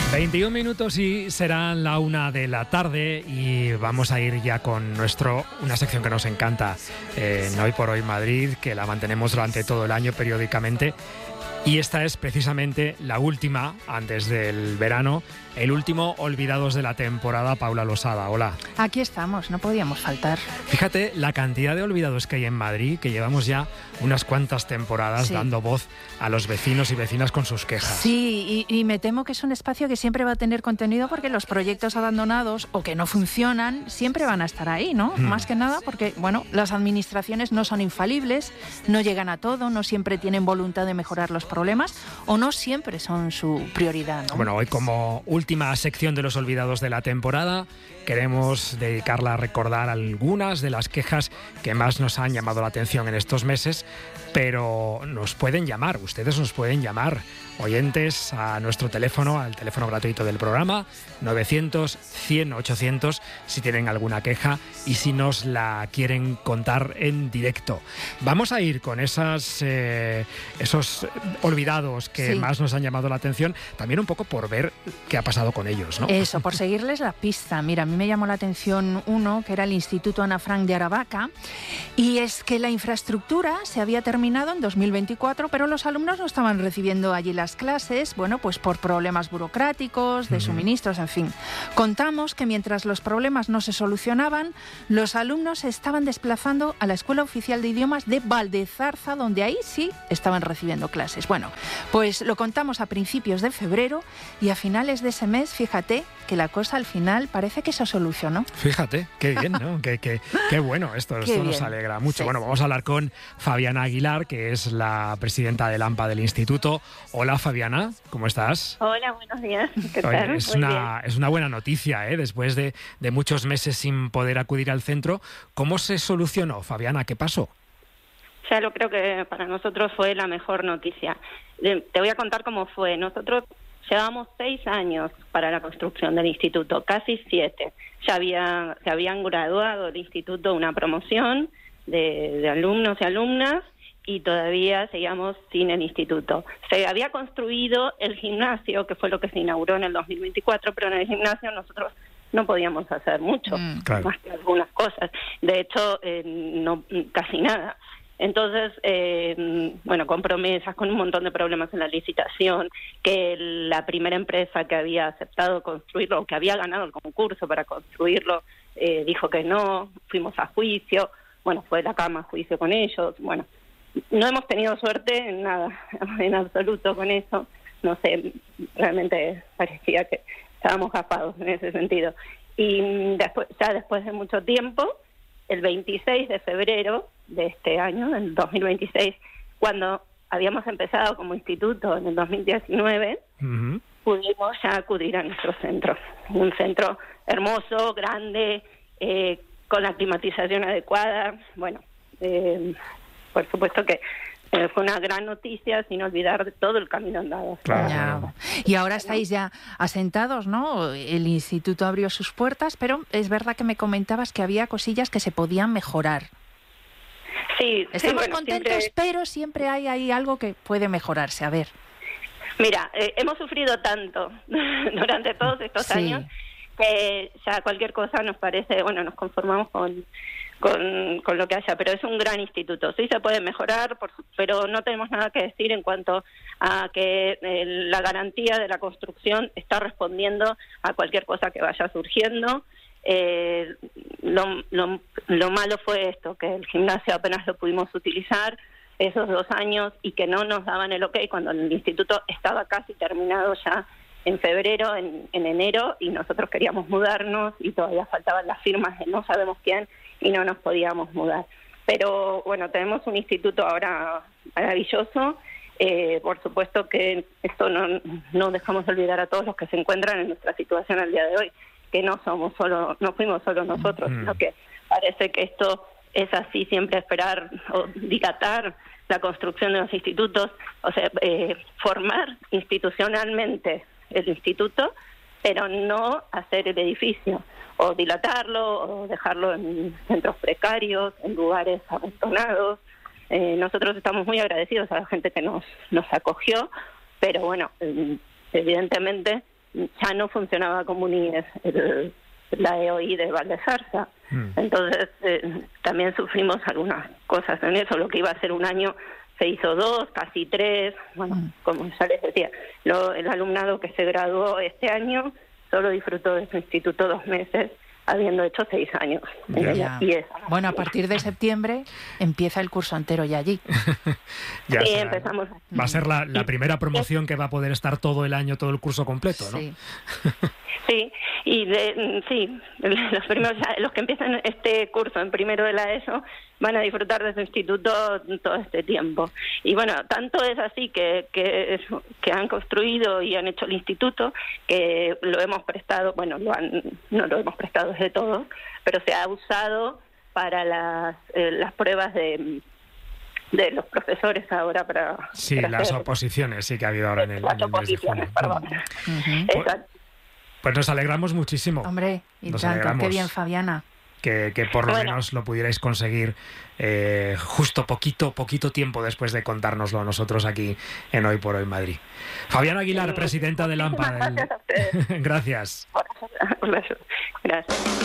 21 minutos y serán la 1 de la tarde y vamos a ir ya con una sección que nos encanta en Hoy por Hoy Madrid, que la mantenemos durante todo el año periódicamente. Y esta es precisamente la última, antes del verano, el último Olvidados de la temporada. Paula Losada, hola. Aquí estamos, no podíamos faltar. Fíjate la cantidad de olvidados que hay en Madrid, que llevamos ya unas cuantas temporadas dando voz a los vecinos y vecinas con sus quejas. Sí, y me temo que es un espacio que siempre va a tener contenido porque los proyectos abandonados o que no funcionan siempre van a estar ahí, ¿no? Más que nada porque, bueno, las administraciones no son infalibles, no llegan a todo, no siempre tienen voluntad de mejorar los problemas o no siempre son su prioridad, ¿no? Bueno, hoy como última sección de los olvidados de la temporada queremos dedicarla a recordar algunas de las quejas que más nos han llamado la atención en estos meses, pero nos pueden llamar, ustedes nos pueden llamar, oyentes, a nuestro teléfono, al teléfono gratuito del programa, 900-100-800, si tienen alguna queja y si nos la quieren contar en directo. Vamos a ir con esos olvidados que más nos han llamado la atención, también un poco por ver qué ha pasado con ellos, ¿no? Eso, por seguirles la pista. Mira, a mí me llamó la atención uno, que era el Instituto Ana Frank de Aravaca, y es que la infraestructura se había terminado en 2024, pero los alumnos no estaban recibiendo allí las clases, bueno, pues por problemas burocráticos, de suministros, en fin. Contamos que mientras los problemas no se solucionaban, los alumnos se estaban desplazando a la Escuela Oficial de Idiomas de Valdezarza, donde ahí sí estaban recibiendo clases. Bueno, pues lo contamos a principios de febrero y a finales de ese mes, fíjate que la cosa al final parece que se solucionó. Fíjate, qué bien, ¿no? qué bueno, esto nos alegra mucho. Sí. Bueno, vamos a hablar con Fabiana Aguilar, que es la presidenta del AMPA del Instituto. Hola, Fabiana, ¿cómo estás? Hola, buenos días. ¿Qué Oye, tal? es una buena noticia, ¿eh? Después de muchos meses sin poder acudir al centro. ¿Cómo se solucionó, Fabiana? ¿Qué pasó? Ya lo creo que para nosotros fue la mejor noticia. Te voy a contar cómo fue. Nosotros llevamos 6 años para la construcción del instituto, casi 7. Se habían graduado del instituto una promoción de alumnos y alumnas y todavía seguíamos sin el instituto. Se había construido el gimnasio, que fue lo que se inauguró en el 2024, pero en el gimnasio nosotros no podíamos hacer mucho, claro, más que algunas cosas. De hecho, no casi nada. Entonces, bueno, con promesas, con un montón de problemas en la licitación, que la primera empresa que había aceptado construirlo, o que había ganado el concurso para construirlo, dijo que no, fuimos a juicio, bueno, fue la cama a juicio con ellos, bueno, no hemos tenido suerte en nada, en absoluto con eso, no sé, realmente parecía que estábamos gafados en ese sentido. Y después de mucho tiempo, el 26 de febrero de este año, del 2026, cuando habíamos empezado como instituto en el 2019, pudimos ya acudir a nuestro centro. Un centro hermoso, grande, con la climatización adecuada. Bueno, por supuesto que fue una gran noticia, sin olvidar de todo el camino andado. Claro. Y ahora estáis ya asentados, ¿no? El instituto abrió sus puertas, pero es verdad que me comentabas que había cosillas que se podían mejorar. Sí, estamos contentos, pero siempre hay ahí algo que puede mejorarse. A ver. Mira, hemos sufrido tanto durante todos estos años que ya cualquier cosa nos parece, bueno, nos conformamos con lo que haya, pero es un gran instituto. Sí se puede mejorar, pero no tenemos nada que decir en cuanto a que la garantía de la construcción está respondiendo a cualquier cosa que vaya surgiendo. Lo malo fue esto, que el gimnasio apenas lo pudimos utilizar esos 2 años y que no nos daban el ok cuando el instituto estaba casi terminado ya en febrero, en enero, y nosotros queríamos mudarnos y todavía faltaban las firmas de no sabemos quién y no nos podíamos mudar. Pero bueno, tenemos un instituto ahora maravilloso. Por supuesto que esto no dejamos de olvidar a todos los que se encuentran en nuestra situación al día de hoy, que no fuimos solo nosotros, sino que parece que esto es así, siempre esperar o dilatar la construcción de los institutos, o sea, formar institucionalmente el instituto, pero no hacer el edificio, o dilatarlo, o dejarlo en centros precarios, en lugares abandonados. Nosotros estamos muy agradecidos a la gente que nos acogió, pero bueno, evidentemente ya no funcionaba como UNIES la EOI de Valdezarza. Entonces también sufrimos algunas cosas en eso. Lo que iba a ser un año se hizo 2, casi 3. Bueno, como ya les decía, el alumnado que se graduó este año solo disfrutó de su instituto 2 meses, habiendo hecho 6 años. Bueno, a partir de septiembre empieza el curso entero ya allí. Sí, empezamos. Va a ser la primera promoción que va a poder estar todo el año, todo el curso completo, ¿no? Sí. Sí, y los que empiezan este curso en primero de la ESO van a disfrutar de su instituto todo este tiempo. Y bueno, tanto es así que han construido y han hecho el instituto, que lo hemos prestado, bueno, no lo hemos prestado desde todo, pero se ha usado para las pruebas de los profesores ahora para... Sí, para las hacer, oposiciones sí que ha habido ahora en el mes de junio. Perdón. Exacto. Pues nos alegramos muchísimo. Hombre, y tanto, qué bien, Fabiana. Que por lo menos lo pudierais conseguir justo poquito tiempo después de contárnoslo a nosotros aquí en Hoy por Hoy Madrid. Fabiana Aguilar, presidenta del AMPA. Gracias a ustedes. Gracias. Gracias.